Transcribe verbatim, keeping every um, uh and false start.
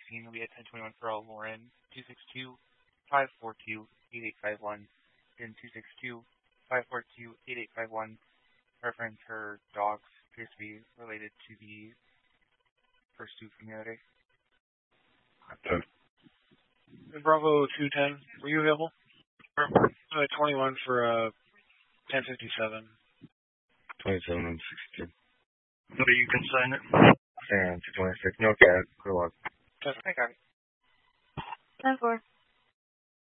sixteen will be at ten twenty-one for all Lauren, two six two, five four two, eight eight five one, and two six two, five four two, eight eight five one. Reference her dogs appears to be related to the first two from the other day. Okay. Bravo two ten, were you available? Uh, twenty-one for uh, ten fifty-seven. twenty-seven and sixty-two. What are you consign it? And twenty-six. No cat. Good luck. I got it. ten four.